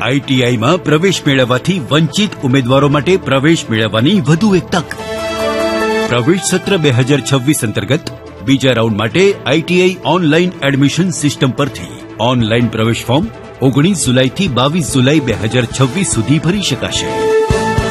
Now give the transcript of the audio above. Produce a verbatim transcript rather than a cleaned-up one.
આઈટીઆઈમાં પ્રવેશ મેળવવાથી વંચિત ઉમેદવારો માટે પ્રવેશ મેળવવાની વધુ એક તક. પ્રવેશ સત્ર બે હજાર છવ્વીસ અંતર્ગત બીજા રાઉન્ડ માટે આઈટીઆઈ ઓનલાઈન એડમિશન સિસ્ટમ પરથી ઓનલાઈન પ્રવેશ ફોર્મ ઓગણીસ જુલાઈથી બાવીસ જુલાઈ બે હજાર છવ્વીસ સુધી ભરી શકાશે.